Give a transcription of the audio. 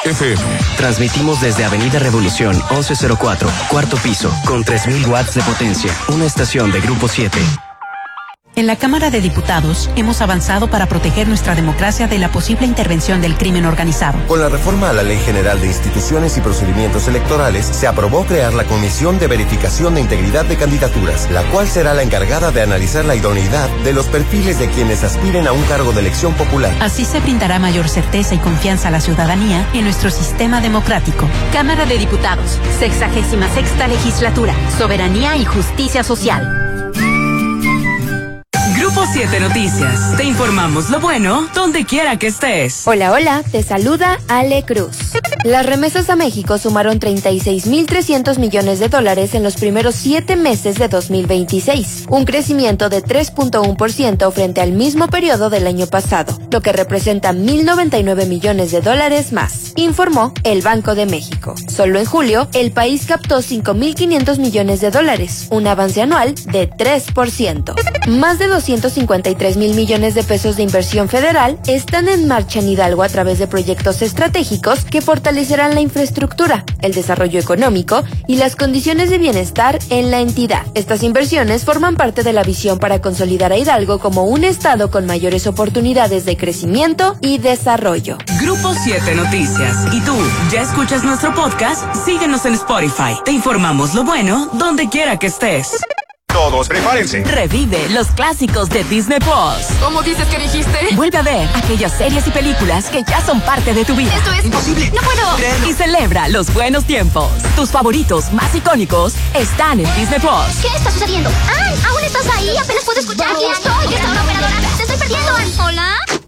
FM. Transmitimos desde Avenida Revolución 1104, cuarto piso, con 3000 watts de potencia. Una estación de Grupo 7. En la Cámara de Diputados hemos avanzado para proteger nuestra democracia de la posible intervención del crimen organizado. Con la reforma a la Ley General de Instituciones y Procedimientos Electorales, se aprobó crear la Comisión de Verificación de Integridad de Candidaturas, la cual será la encargada de analizar la idoneidad de los perfiles de quienes aspiren a un cargo de elección popular. Así se brindará mayor certeza y confianza a la ciudadanía en nuestro sistema democrático. Cámara de Diputados, 66ª Legislatura, Soberanía y Justicia Social. Grupo 7 Noticias. Te informamos lo bueno donde quiera que estés. Hola, hola, te saluda Ale Cruz. Las remesas a México sumaron 36.300 millones de dólares en los primeros 7 meses de 2026, un crecimiento de 3.1% frente al mismo periodo del año pasado, lo que representa 1.099 millones de dólares más, informó el Banco de México. Solo en julio, el país captó 5.500 millones de dólares, un avance anual de 3%. Más de 253.000 millones de pesos de inversión federal están en marcha en Hidalgo a través de proyectos estratégicos que fortalecerán la infraestructura, el desarrollo económico y las condiciones de bienestar en la entidad. Estas inversiones forman parte de la visión para consolidar a Hidalgo como un estado con mayores oportunidades de crecimiento y desarrollo. Grupo 7 Noticias. ¿Y tú, ya escuchas nuestro podcast? Síguenos en Spotify. Te informamos lo bueno donde quiera que estés. Todos prepárense. Revive los clásicos de Disney Plus. ¿Cómo dices que dijiste? Vuelve a ver aquellas series y películas que ya son parte de tu vida. Esto es imposible. No puedo. Y celebra los buenos tiempos. Tus favoritos más icónicos están en Disney Plus. ¿Qué está sucediendo? ¡Ay! ¿Aún estás ahí? Apenas puedo escuchar. Aquí estoy. Está una operadora. Te estoy perdiendo. ¿Hola?